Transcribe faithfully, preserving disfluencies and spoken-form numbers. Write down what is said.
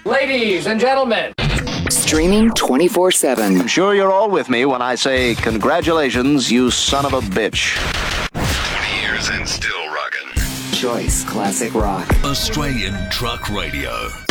Ladies and gentlemen. Streaming twenty-four seven. I'm sure you're all with me when I say congratulations, you son of a bitch. twenty years and still rockin'. Choice Classic Rock. Australian Truck Radio.